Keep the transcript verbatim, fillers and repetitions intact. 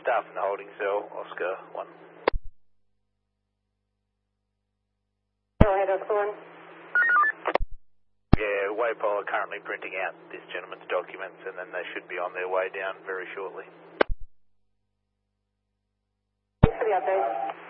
staff in the holding cell, Oscar one. Go ahead, Oscar one. Yeah, Waypol are currently printing out this gentleman's documents and then they should be on their way down very shortly. Thanks for the update.